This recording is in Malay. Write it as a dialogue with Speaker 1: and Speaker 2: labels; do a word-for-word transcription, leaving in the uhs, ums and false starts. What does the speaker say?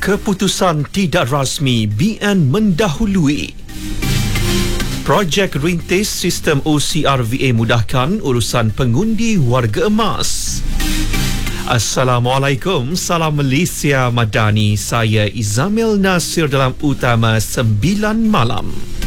Speaker 1: Keputusan tidak rasmi B N mendahului. Projek rintis sistem O C R V A mudahkan urusan pengundi warga emas. Assalamualaikum, salam Malaysia Madani. Saya Izamil Nasir dalam Utama sembilan Malam.